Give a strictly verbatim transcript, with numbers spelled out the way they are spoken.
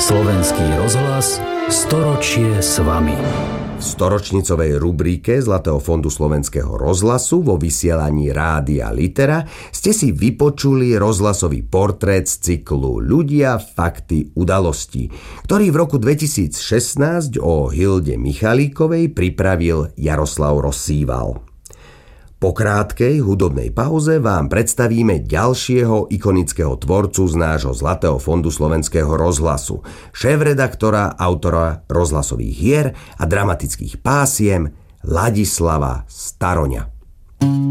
Slovenský rozhlas storočie s vami. V storočnicovej rubrike Zlatého fondu Slovenského rozhlasu vo vysielaní Rádia Litera ste si vypočuli rozhlasový portrét z cyklu Ľudia, fakty, udalosti, ktorý v roku dvetisícšestnásť o Hilde Michalíkovej pripravil Jaroslav Rozsýval. Po krátkej hudobnej pauze vám predstavíme ďalšieho ikonického tvorcu z nášho Zlatého fondu Slovenského rozhlasu, šéfredaktora, autora rozhlasových hier a dramatických pásiem Ladislava Staroňa.